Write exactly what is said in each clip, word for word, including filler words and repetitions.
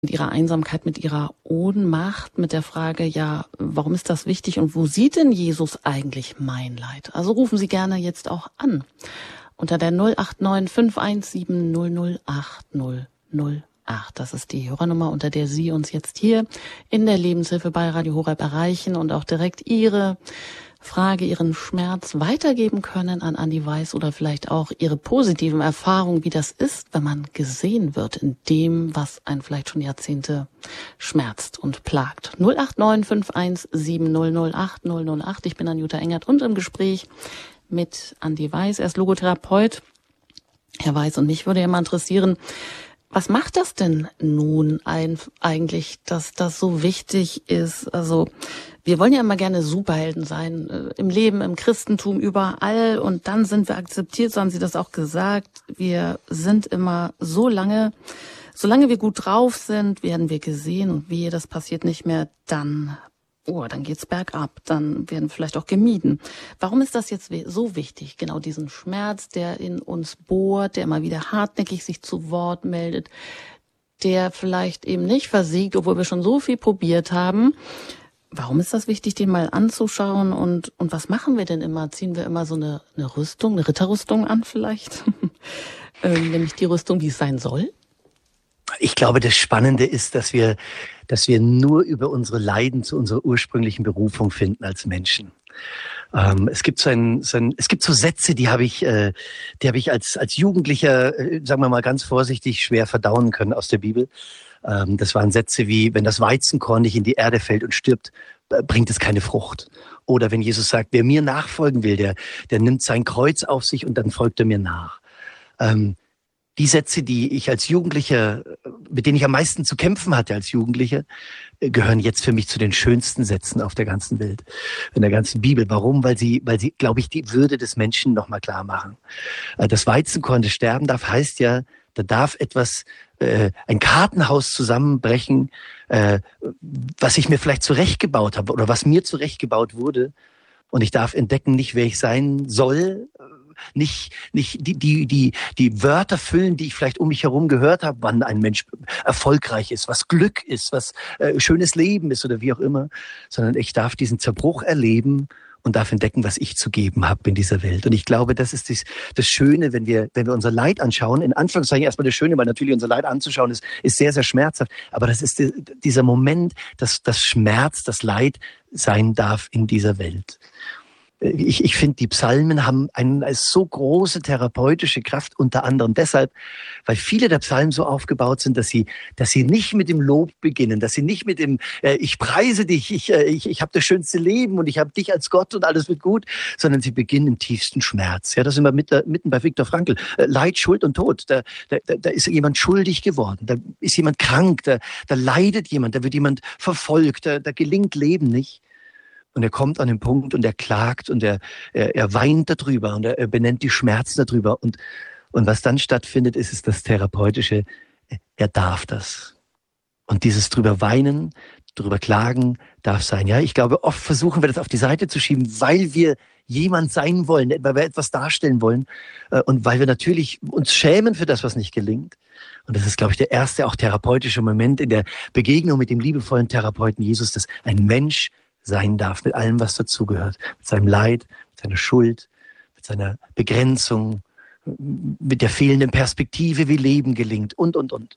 mit ihrer Einsamkeit, mit ihrer Ohnmacht, mit der Frage, ja, warum ist das wichtig und wo sieht denn Jesus eigentlich mein Leid? Also rufen Sie gerne jetzt auch an unter der null acht neun fünf eins sieben null null acht null null acht. Das ist die Hörernummer, unter der Sie uns jetzt hier in der Lebenshilfe bei Radio Horeb erreichen und auch direkt Ihre Frage, Ihren Schmerz weitergeben können an Andi Weiß oder vielleicht auch Ihre positiven Erfahrungen, wie das ist, wenn man gesehen wird in dem, was einen vielleicht schon Jahrzehnte schmerzt und plagt. null acht neun fünf eins sieben null null acht null null acht. Ich bin Anjuta Engert und im Gespräch mit Andi Weiß. Er ist Logotherapeut. Herr Weiß, und mich würde ja mal interessieren, was macht das denn nun ein, eigentlich, dass das so wichtig ist? Also wir wollen ja immer gerne Superhelden sein, äh, im Leben, im Christentum, überall. Und dann sind wir akzeptiert, so haben Sie das auch gesagt. Wir sind immer so lange, solange wir gut drauf sind, werden wir gesehen. Und wehe, das passiert nicht mehr, dann, oh, dann geht's bergab. Dann werden wir vielleicht auch gemieden. Warum ist das jetzt so wichtig? Genau diesen Schmerz, der in uns bohrt, der immer wieder hartnäckig sich zu Wort meldet, der vielleicht eben nicht versiegt, obwohl wir schon so viel probiert haben. Warum ist das wichtig, den mal anzuschauen? Und, und was machen wir denn immer? Ziehen wir immer so eine, eine Rüstung, eine Ritterrüstung an vielleicht? ähm, nämlich die Rüstung, wie es sein soll? Ich glaube, das Spannende ist, dass wir, dass wir nur über unsere Leiden zu unserer ursprünglichen Berufung finden als Menschen. Ähm, es gibt so ein, so ein, es gibt so Sätze, die habe ich, äh, die habe ich als als Jugendlicher, äh, sagen wir mal ganz vorsichtig, schwer verdauen können aus der Bibel. Ähm, das waren Sätze wie: Wenn das Weizenkorn nicht in die Erde fällt und stirbt, äh, bringt es keine Frucht. Oder wenn Jesus sagt: Wer mir nachfolgen will, der der nimmt sein Kreuz auf sich und dann folgt er mir nach. Ähm, Die Sätze, die ich als Jugendlicher, mit denen ich am meisten zu kämpfen hatte als Jugendlicher, gehören jetzt für mich zu den schönsten Sätzen auf der ganzen Welt, in der ganzen Bibel. Warum? Weil sie, weil sie, glaube ich, die Würde des Menschen nochmal klar machen. Das Weizenkorn, das sterben darf, heißt ja, da darf etwas, äh, ein Kartenhaus zusammenbrechen, äh, was ich mir vielleicht zurechtgebaut habe oder was mir zurechtgebaut wurde. Und ich darf entdecken, nicht wer ich sein soll, nicht nicht die die die die Wörter füllen, die ich vielleicht um mich herum gehört habe, wann ein Mensch erfolgreich ist, was Glück ist, was äh, schönes Leben ist oder wie auch immer, sondern ich darf diesen Zerbruch erleben und darf entdecken, was ich zu geben habe in dieser Welt. Und ich glaube, das ist das, das Schöne, wenn wir wenn wir unser Leid anschauen, in Anführungszeichen erstmal das Schöne, weil natürlich unser Leid anzuschauen ist ist sehr, sehr schmerzhaft, aber das ist die, dieser Moment, dass das Schmerz, das Leid sein darf in dieser Welt. Ich, ich finde, die Psalmen haben eine so große therapeutische Kraft, unter anderem deshalb, weil viele der Psalmen so aufgebaut sind, dass sie, dass sie nicht mit dem Lob beginnen, dass sie nicht mit dem äh, Ich preise dich, ich, äh, ich, ich habe das schönste Leben und ich habe dich als Gott und alles wird gut, sondern sie beginnen im tiefsten Schmerz. Ja, das sind wir mit, mitten bei Viktor Frankl. Äh, Leid, Schuld und Tod. Da, da, da ist jemand schuldig geworden, da ist jemand krank, da, da leidet jemand, da wird jemand verfolgt, da, da gelingt Leben nicht. Und er kommt an den Punkt und er klagt und er, er, er weint darüber und er, er benennt die Schmerzen darüber. Und, und was dann stattfindet, ist es das Therapeutische. Er darf das. Und dieses drüber weinen, drüber klagen darf sein. Ja, ich glaube, oft versuchen wir das auf die Seite zu schieben, weil wir jemand sein wollen, weil wir etwas darstellen wollen und weil wir natürlich uns schämen für das, was nicht gelingt. Und das ist, glaube ich, der erste auch therapeutische Moment in der Begegnung mit dem liebevollen Therapeuten Jesus, dass ein Mensch sein darf, mit allem, was dazugehört. Mit seinem Leid, mit seiner Schuld, mit seiner Begrenzung, mit der fehlenden Perspektive, wie Leben gelingt und, und, und.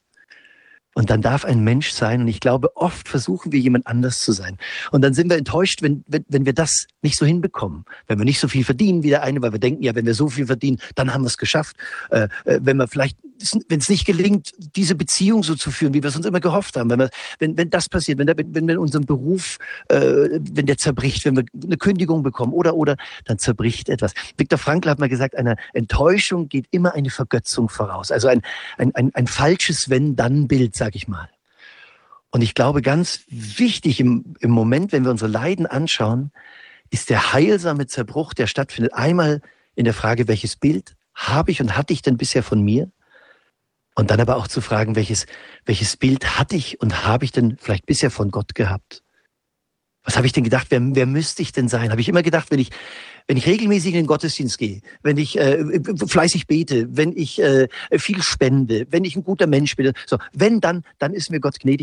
Und dann darf ein Mensch sein. Und ich glaube, oft versuchen wir, jemand anders zu sein. Und dann sind wir enttäuscht, wenn, wenn, wenn wir das nicht so hinbekommen. Wenn wir nicht so viel verdienen wie der eine, weil wir denken, ja, wenn wir so viel verdienen, dann haben wir es geschafft. Äh, wenn wir vielleicht, wenn es nicht gelingt, diese Beziehung so zu führen, wie wir es uns immer gehofft haben. Wenn wir, wenn, wenn das passiert, wenn, der, wenn wir in unserem Beruf, äh, wenn der zerbricht, wenn wir eine Kündigung bekommen oder, oder, dann zerbricht etwas. Viktor Frankl hat mal gesagt, einer Enttäuschung geht immer eine Vergötzung voraus. Also ein, ein, ein, ein falsches Wenn-Dann-Bild, sag ich mal. Und ich glaube, ganz wichtig im, im Moment, wenn wir unsere Leiden anschauen, ist der heilsame Zerbruch, der stattfindet. Einmal in der Frage, welches Bild habe ich und hatte ich denn bisher von mir? Und dann aber auch zu fragen, welches, welches Bild hatte ich und habe ich denn vielleicht bisher von Gott gehabt? Was habe ich denn gedacht? Wer, wer müsste ich denn sein? Habe ich immer gedacht, wenn ich, wenn ich regelmäßig in den Gottesdienst gehe, wenn ich äh, fleißig bete, wenn ich äh, viel spende, wenn ich ein guter Mensch bin, so, wenn dann, dann ist mir Gott gnädig.